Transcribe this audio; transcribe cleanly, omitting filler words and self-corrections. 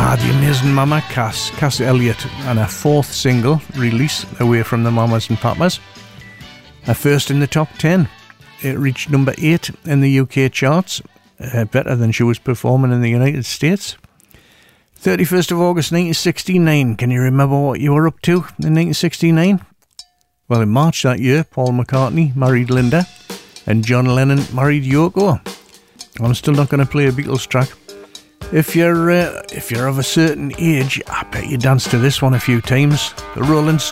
The amazing Mama Cass Elliot, and her fourth single release, Away from the Mamas and Papas. Her first in the top 10. It reached number 8 in the UK charts, better than she was performing in the United States. 31st of August 1969. Can you remember what you were up to in 1969? Well, in March that year, Paul McCartney married Linda and John Lennon married Yoko. I'm still not going to play a Beatles track. If you're of a certain age, I bet you danced to this one a few times. The Rolling